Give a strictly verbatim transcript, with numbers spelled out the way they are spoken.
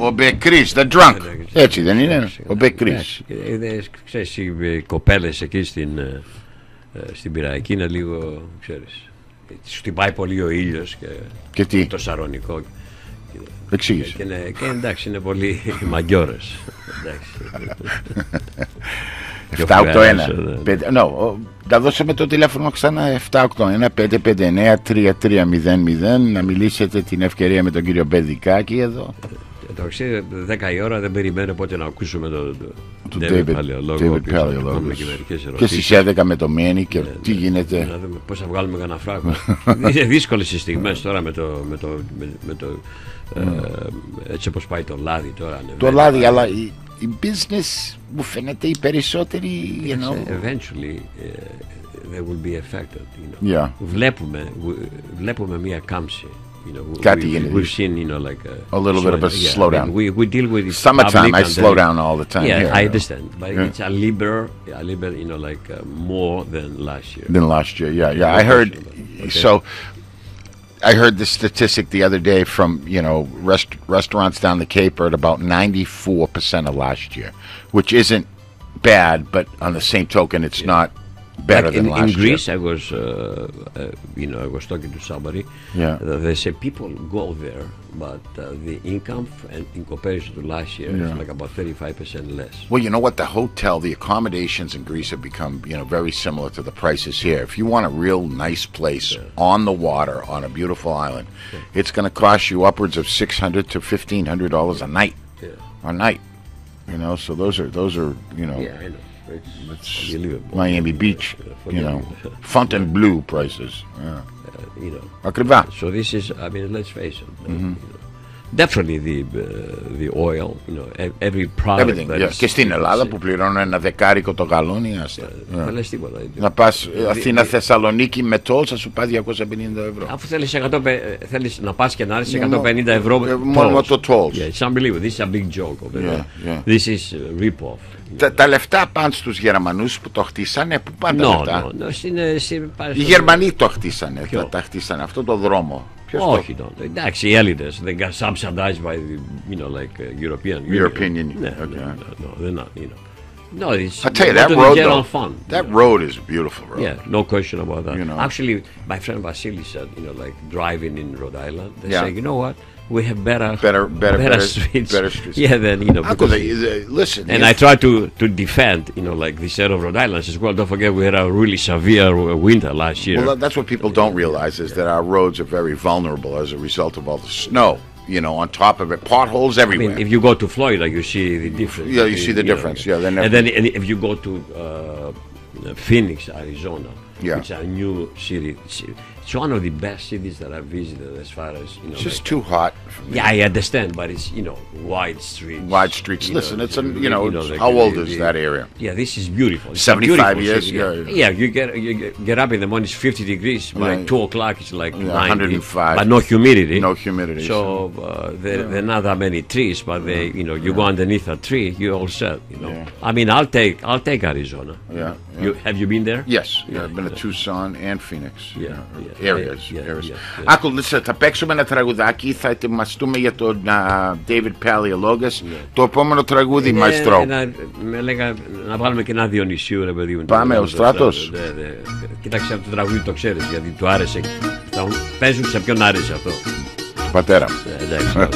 Ο Μπεκρής, the drunk. Έτσι δεν είναι, ο Μπεκρής. Ξέρεις, οι κοπέλες εκεί στην, στην Πειραϊκή είναι λίγο, ξέρεις, σου χτυπάει πολύ ο ήλιος και, και τι? το σαρονικό. Εξήγησε. Και, και, και εντάξει, είναι πολύ μαγκιόρες. επτά οκτώ ένα. Να δώσαμε το τηλέφωνο ξανά, επτά οκτώ ένα πέντε πέντε εννέα τρία τρία μηδέν μηδέν, να μιλήσετε την ευκαιρία με τον κύριο Μπεδικάκη εδώ. Το ξέρετε, δέκα η ώρα δεν περιμένω πότε να ακούσουμε τον το David Paleologos. Και στις έντεκα με το Μένι και τι γίνεται. Να δούμε πώς θα βγάλουμε κανένα φράγκο. Είναι δύσκολες οι στιγμές τώρα με το, με το, με το ε, έτσι όπως πάει το λάδι τώρα. Το λάδι, αλλά η, η business μου φαίνεται οι περισσότεροι, you know. Eventually uh, they will be affected, you know. Yeah. Βλέπουμε, βλέπουμε μια κάμψη. You know, Κάτι we, γίνεται. we've seen, you know, like a, a little bit of a yeah, slowdown. I mean, we, we deal with summertime. I slow down all the time. Yeah, here, I you understand, but yeah. it's a little, a little bit, you know, like uh, more than last year. Than last year, yeah, yeah. I heard. Okay. So, I heard the statistic the other day from you know rest, restaurants down the Cape are at about ninety-four percent of last year, which isn't bad, but on the same token, it's yeah. not. Better like than in, last in Greece, year. I was, uh, uh, you know, I was talking to somebody. Yeah. Uh, they say people go there, but uh, the income and in comparison to last year yeah. is like about thirty-five percent less. Well, you know what? The hotel, the accommodations in Greece have become, you know, very similar to the prices here. If you want a real nice place yeah. on the water on a beautiful island, yeah. it's going to cost you upwards of six hundred to fifteen hundred dollars a night. Yeah. A night. You know, so those are those are you know. Yeah, I know. It's Miami Beach, you know, Fontainebleau prices. Yeah. Uh, you know. Ακριβά. So this is, I mean, let's face it. Mm-hmm. You know, definitely the uh, the oil, you know, every product. Everything. Yeah. Και στην Ελλάδα που πληρώνω ένα δεκάρικο το γαλόνι, άστα. Δεν λες τίποτα. Να πας Αθήνα Θεσσαλονίκη με τόλ, θα σου πάει διακόσια πενήντα ευρώ. Αφού θέλεις να πας και να ρίξεις εκατόν πενήντα ευρώ μόνο το tolls. Yeah, it's unbelievable. This is a big joke over there. This is rip-off. Τα, τα λεφτά πάνε στους Γερμανούς που το χτίσανε, πού πάνε τα λεφτά? No, no, στην, στην, οι Γερμανοί το χτίσανε, τα, τα χτίσανε αυτό το δρόμο. Όχι, το... no. Εντάξει, οι Έλληνες, they got subsidized by the, you know, like uh, European Union. European Union. No, okay. no, no, no, they're not, you know. No, it's I tell you that road though, fun, that you know. road is a beautiful road. Yeah, no question about that. You know. Actually, my friend Vasily said, you know, like driving in Rhode Island, they yeah. say, you know what? We have better, better, better, better, better streets. Better streets. Yeah, then you know. Because they, they, listen, and I try to to defend, you know, like the state of Rhode Island as well. Don't forget, we had a really severe winter last year. Well, that's what people don't realize is that our roads are very vulnerable as a result of all the snow. You know, on top of it, potholes everywhere. I mean, if you go to Florida, you see the difference. Yeah, you see the you difference. Know, yeah, then and then and if you go to uh, Phoenix, Arizona, yeah. which is a new city. It's one of the best cities that I've visited as far as, you know. It's just like, too hot. Yeah, I understand, but it's, you know, wide streets. Wide streets. Listen, know, it's, a, you know, you know it's, like how old the, is the, that area? Yeah, this is beautiful. It's seventy-five beautiful years? City, yeah. Yeah, yeah you, get, you get up in the morning, it's fifty degrees. By yeah. two o'clock, it's like yeah, ninety. one hundred five. But no humidity. No humidity. So uh, there, yeah. there are not that many trees, but they, you know, you yeah. go underneath a tree, you're all set, you know. Yeah. I mean, I'll take I'll take Arizona. Yeah. yeah. You, have you been there? Yes. Yeah, yeah I've been to Tucson and Phoenix. Yeah. yeah. Areas. Yeah, areas. Yeah, yeah. Άκου, θα παίξουμε ένα τραγουδάκι, θα ετοιμαστούμε για τον uh, David Paleologos. Yeah. Το επόμενο τραγούδι, yeah, Μαεστρό. Με έλεγα να βάλουμε και ένα Διονυσίου, ρε παιδί μου. Πάμε, ο Στράτος. Κοίταξε αυτό το τραγούδι, το ξέρεις, γιατί του άρεσε. Παίζουν σε ποιον άρεσε αυτό. Πατέρα. Εντάξει.